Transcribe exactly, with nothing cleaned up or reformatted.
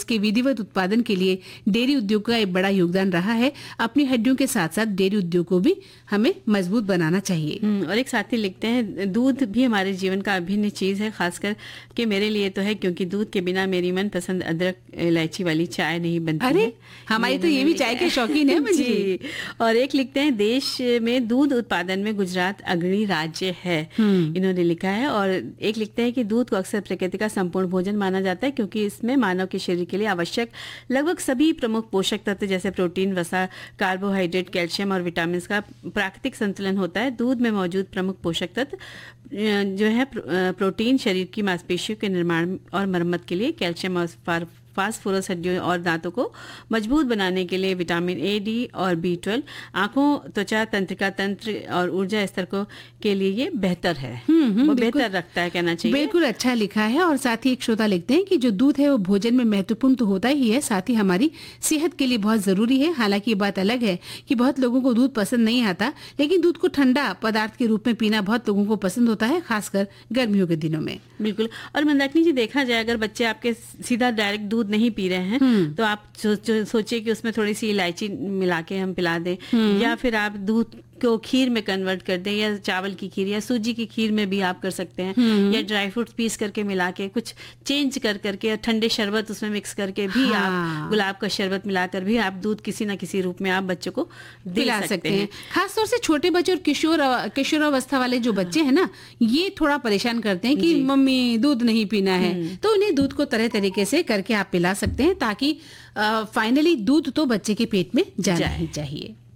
के विधिवत उत्पादन के लिए डेयरी उद्योग का एक बड़ा योगदान रहा है। अपनी हड्डियों के साथ साथ डेयरी उद्योग को भी हमें मजबूत बनाना चाहिए। और एक साथी लिखते हैं, दूध भी हमारे जीवन का अभिन्न चीज है, खासकर कि मेरे लिए तो है, क्योंकि दूध के बिना मेरी मनपसंद अदरक इलायची वाली चाय नहीं बनती। अरे हमारी तो ये भी चाय के शौकीन है जी। और एक लिखते हैं, देश में दूध उत्पादन में गुजरात अग्रणी राज्य है, इन्होंने लिखा है। और एक लिखते हैं कि दूध को अक्सर प्रकृति का संपूर्ण भोजन माना जाता है, क्योंकि इसमें मानव के शरीर के लिए आवश्यक लगभग सभी प्रमुख पोषक तत्व जैसे प्रोटीन, वसा, कार्बोहाइड्रेट, कैल्शियम और विटामिन का प्राकृतिक संतुलन होता है। दूध में मौजूद प्रमुख पोषक तत्व जो है प्रोटीन शरीर की मांसपेशियों के निर्माण और मरम्मत के लिए, कैल्शियम और फास्फोरस हड्डियों और दांतों को मजबूत बनाने के लिए, विटामिन ए, डी और बी ट्वेल्व, आंखों, त्वचा, तंत्रिका तंत्र और ऊर्जा स्तर को के लिए ये बेहतर है, वो बेहतर रखता है, कहना चाहिए। बिल्कुल अच्छा लिखा है। और साथ ही एक श्रोता लिखते हैं कि जो दूध है वो भोजन में महत्वपूर्ण तो होता ही है, साथ ही हमारी सेहत के लिए बहुत जरूरी है। हालांकि ये बात अलग है कि बहुत लोगों को दूध पसंद नहीं आता, लेकिन दूध को ठंडा पदार्थ के रूप में पीना बहुत लोगों को पसंद होता है, खासकर गर्मियों के दिनों में। बिल्कुल। और मंदाकिनी जी, देखा जाए अगर बच्चे आपके सीधा डायरेक्ट दूध नहीं पी रहे हैं तो आप सो, सोचिए कि उसमें थोड़ी सी इलायची मिला के हम पिला दें, या फिर आप दूध को खीर में कन्वर्ट कर दें, या चावल की खीर या सूजी की खीर में भी आप कर सकते हैं, या ड्राई फ्रूट्स पीस करके मिला के कुछ चेंज कर करके ठंडे शरबत उसमें मिक्स करके भी हाँ। आप गुलाब का शरबत मिलाकर भी आप दूध किसी ना किसी रूप में आप बच्चों को दिला सकते, सकते हैं, हैं। खासतौर से छोटे बच्चे और किशोर किशोरावस्था वाले जो बच्चे हैं ना, ये थोड़ा परेशान करते हैं कि मम्मी दूध नहीं पीना है, तो उन्हें दूध को तरह तरीके से करके आप पिला सकते हैं, ताकि फाइनली दूध तो बच्चे के पेट में जाना ही चाहिए।